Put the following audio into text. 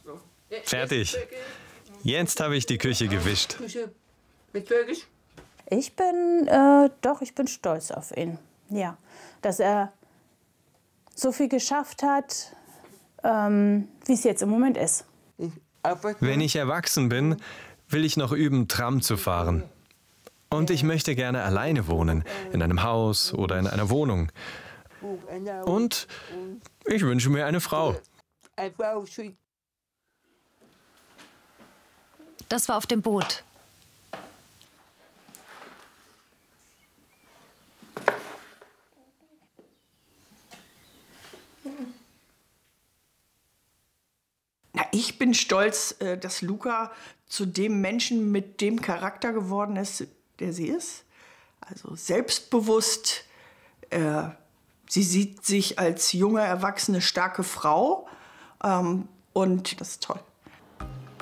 Fertig. Jetzt habe ich die Küche gewischt. Ich bin, ich bin stolz auf ihn. Ja, dass er so viel geschafft hat, wie es jetzt im Moment ist. Wenn ich erwachsen bin, will ich noch üben, Tram zu fahren. Und ich möchte gerne alleine wohnen, in einem Haus oder in einer Wohnung. Und ich wünsche mir eine Frau. Das war auf dem Boot. Na, ich bin stolz, dass Luca zu dem Menschen mit dem Charakter geworden ist, der sie ist. Also selbstbewusst. Sie sieht sich als junge, erwachsene, starke Frau. Und das ist toll.